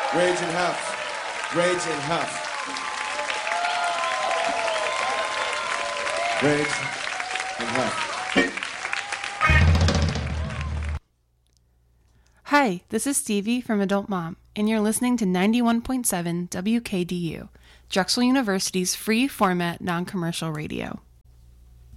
Rage and Huff. Rage and Huff. Rage and Huff. Hi, this is Stevie from Adult Mom, and you're listening to 91.7 WKDU, Drexel University's free format non-commercial radio.